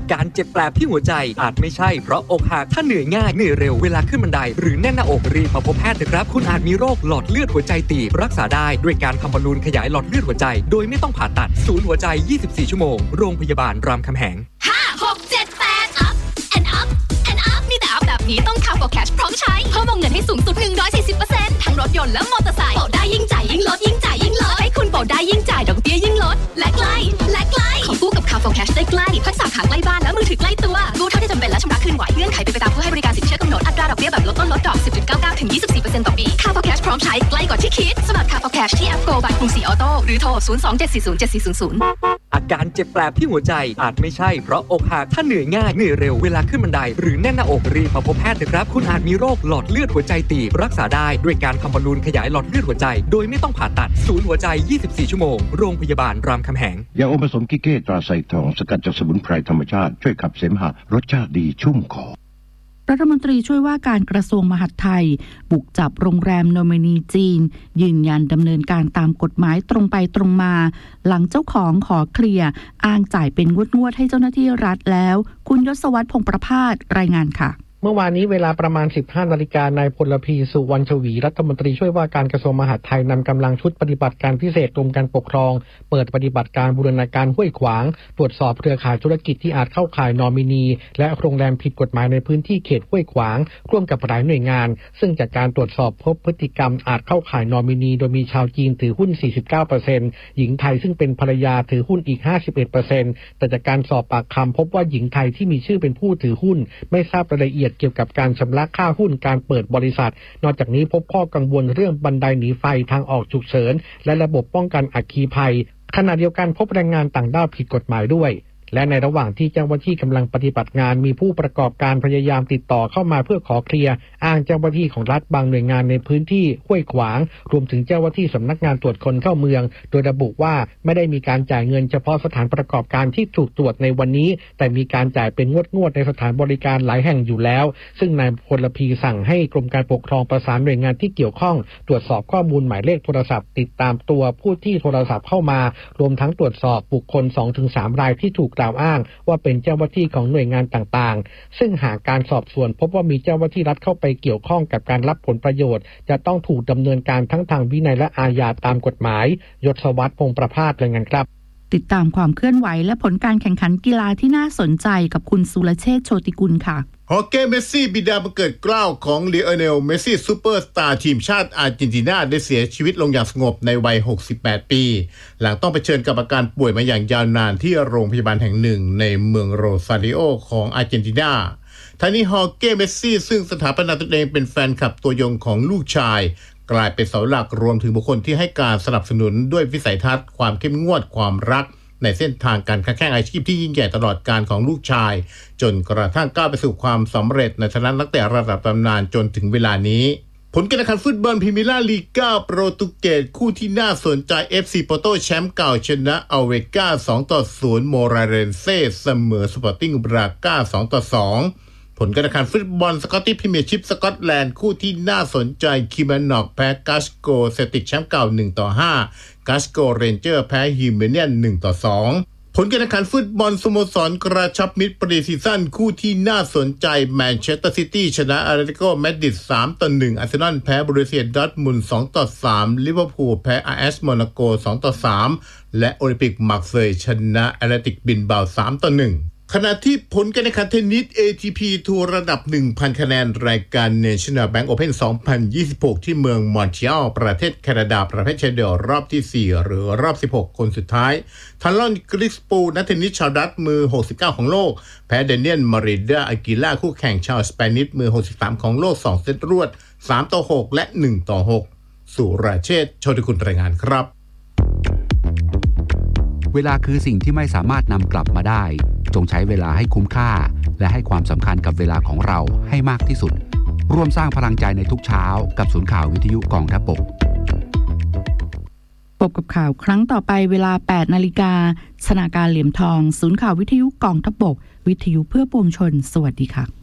การเจ็บแปลบที่หัวใจอาจไม่ใช่เพราะอกหักถ้าเหนื่อยง่ายเหนื่อยเร็วเวลาขึ้นบันไดหรือแน่นหน้าอกรีบมาพบแพทย์เถอะครับคุณอาจมีโรคหลอดเลือดหัวใจตีบรักษาได้ด้วยการทำบอลลูนขยายหลอดเลือดหัวใจโดยไม่ต้องผ่าตัดศูนย์หัวใจ24ชั่วโมงโรงพยาบาลรามคำแหง 5 6 7 8 up and up and up มีแต่อัพแบบนี้ต้องCar for Cash พร้อมใช้เพิ่มวงเงินให้สูงสุด 140% ทั้งรถยนต์และมอเตอร์ไซค์โปรได้ยิ่งจ่ายยิ่งลดยิ่งจ่ายยิ่งลดให้คุณโปรได้ยิ่งจ่ายดอกเบี้ยยิ่งลดและใกล้ขอกู้กับ Car for Cash ได้ใกล้พักสาขาใกล้บ้านและมือถือใกล้ตัวกู้เท่าที่จำเป็นและชำระคืนไหวเงื่อนไขเป็นไปตามผู้ให้บริการสินเชื่อกำหนดอัตราดอกเบี้ยแบบลดต้นลดดอก 10.99 ถึง 24% ต่อปี Car for Cash พร้อมใช้ใกล้กว่าที่คิดสมัคร Car for Cash ที่แอป Go by กรุงศรีออโต้หรือโทร 027407400 อาการเจ็บแปลบที่หัวใจอาจไม่ใช่เพราะอกหักถ้าเหนื่อยง่ายเหนื่อยเร็วเวลาขึ้นบันไดหรือแน่นหน้าอกรีบมาพบแพทย์เถอะครับคุณอาจมีโรคหลอดเลือดหัวใจตีบรักษาได้ด้วยการทำบอลลูนขยายหลอดเลือดหัวใจโดยไม่ต้องผ่าตัดศูนย์หัวใจ24ชั่วโมงโรงพยาบาลรามคำแหงยาอมผสมกิเก้ตราไซทองสกัดจากสมุนไพรธรรมชาติช่วยขับเสมหะรสชาติดีชุ่มคอรัฐมนตรีช่วยว่าการกระทรวงมหาดไทยบุกจับโรงแรมโนมินีจีนยืนยันดำเนินการตามกฎหมายตรงไปตรงมาหลังเจ้าของขอเคลียร์อ้างจ่ายเป็นงวดให้เจ้าหน้าที่รัฐแล้วคุณยศวัฒน์พงษ์ประภาสรายงานค่ะเมื่อวานนี้เวลาประมาณ 15 นาฬิกานายพลพีสุวรรณชวีรัฐมนตรีช่วยว่าการกระทรวงมหาดไทยนำกำลังชุดปฏิบัติการพิเศษกรมการปกครองเปิดปฏิบัติการบูรณาการห้วยขวางตรวจสอบเครือข่ายธุรกิจที่อาจเข้าข่ายนอมินีและโรงแรมผิดกฎหมายในพื้นที่เขตห้วยขวางร่วมกับหลายหน่วยงานซึ่งจากการตรวจสอบพบพฤติกรรมอาจเข้าข่ายนอมินีโดยมีชาวจีนถือหุ้น 49% หญิงไทยซึ่งเป็นภรรยาถือหุ้นอีก 51% แต่จากการสอบปากคำพบว่าหญิงไทยที่มีชื่อเป็นผู้ถือหุ้นไม่ทราบรายละเอียดเกี่ยวกับการชำระค่าหุ้นการเปิดบริษัทนอกจากนี้พบข้อกังวลเรื่องบันไดหนีไฟทางออกฉุกเฉินและระบบป้องกันอัคคีภัยขณะเดียวกันพบแรงงานต่างด้าวผิดกฎหมายด้วยและในระหว่างที่เจ้าหน้าที่กำลังปฏิบัติงานมีผู้ประกอบการพยายามติดต่อเข้ามาเพื่อขอเคลียร์อ้างเจ้าหน้าที่ของรัฐบางหน่วยงานในพื้นที่ห้วยขวางรวมถึงเจ้าหน้าที่สำนักงานตรวจคนเข้าเมืองโดยระบุว่าไม่ได้มีการจ่ายเงินเฉพาะสถานประกอบการที่ถูกตรวจในวันนี้แต่มีการจ่ายเป็นงวดในสถานบริการหลายแห่งอยู่แล้วซึ่งนายพลพีสั่งให้กรมการปกครองประสานหน่วยงานที่เกี่ยวข้องตรวจสอบข้อมูลหมายเลขโทรศัพท์ติดตามตัวผู้ที่โทรศัพท์เข้ามารวมทั้งตรวจสอบบุคคล 2-3 รายที่ถูกกล่าวอ้างว่าเป็นเจ้าหน้าที่ของหน่วยงานต่างๆซึ่งหากการสอบสวนพบว่ามีเจ้าหน้าที่รัฐเข้าไปเกี่ยวข้องกับการรับผลประโยชน์จะต้องถูกดำเนินการทั้งทางวินัยและอาญาตามกฎหมายยศวัฒน์พงษ์ประภาสรายงานครับติดตามความเคลื่อนไหวและผลการแข่งขันกีฬาที่น่าสนใจกับคุณสุรเชษฐ์โชติกุลค่ะฮอเก้เมสซี่บิดาบังเกิดเกล้าของลีโอเนลเมสซี่ซูเปอร์สตาร์ทีมชาติอาร์เจนตินาได้เสียชีวิตลงอย่างสงบในวัย68ปีหลังต้องเผชิญกับอาการป่วยมาอย่างยาวนานที่โรงพยาบาลแห่งหนึ่งในเมืองโรซาริโอของอาร์เจนตินาทั้งนี้ฮอเก้เมสซี่ซึ่งสถาปนาตนเองเป็นแฟนคลับตัวยงของลูกชายกลายเป็นเสาหลักรวมถึงบุคคลที่ให้การสนับสนุนด้วยวิสัยทัศน์ความเข้มงวดความรักในเส้นทางการค้าแข่งอาชีพที่ยิ่งใหญ่ตลอดการของลูกชายจนกระทั่งก้าวไปสู่ความสำเร็จในฐานะนักเตะระดับตำนานจนถึงเวลานี้ผลการแข่งขันฟุตบอลพรีเมียร์ลีกาโปรตุเกสคู่ที่น่าสนใจ FC โปโตแชมป์เก่าชนะอัลเวกา 2-0 โมราเรนเซ่เสมอสปอร์ติ้งบราก้า 2-2 ผลการแข่งขันฟุตบอลสกอตติชพรีเมียร์ชิพสกอตแลนด์คู่ที่น่าสนใจคิมานนอกแพ้กัสโกเซลติกแชมป์เก่า 1-5 กัสโกเรนเจอร์แพ้ฮิเมเนียน 1-2 ผลการแข่งขันฟุตบอลสโมสรกระชับมิตรปรีซีซั่นคู่ที่น่าสนใจแมนเชสเตอร์ซิตี้ชนะอาร์เตติโกมาดริด 3-1 อาร์เซนอลแพ้บรูเซียดอร์ทมุนด์ 2-3 ลิเวอร์พูลแพ้อาร์เอสโมนาโก 2-3 และโอลิมปิกมาร์เซย์ชนะแอตเลติกบิลบาโอ 3-1ขณะที่ผลการแข่งขันเทนนิส ATP ทัวร์ระดับ 1,000 คะแนนรายการ National Bank Open 2026 ที่เมืองมอนทรีออลประเทศแคนาดาประเภทชายเดี่ยวรอบที่ 4 หรือรอบ 16 คนสุดท้ายทันลอนกริสปูนักเทนนิสชาวดัตช์มือ 69 ของโลกแพ้เดเนียลมาริดาอากิล่าคู่แข่งชาวสเปนิชมือ 63 ของโลก 2 เซตรวด 3-6 และ 1-6 สุรเชษฐ์ โชติกุลรายงานครับเวลาคือสิ่งที่ไม่สามารถนำกลับมาได้จงใช้เวลาให้คุ้มค่าและให้ความสำคัญกับเวลาของเราให้มากที่สุดร่วมสร้างพลังใจในทุกเช้ากับศูนย์ข่าววิทยุกองทัพบกพบกับข่าวครั้งต่อไปเวลา 8 นาฬิกาสนาการเหลี่ยมทองศูนย์ข่าววิทยุกองทัพบกวิทยุเพื่อปวงชนสวัสดีค่ะ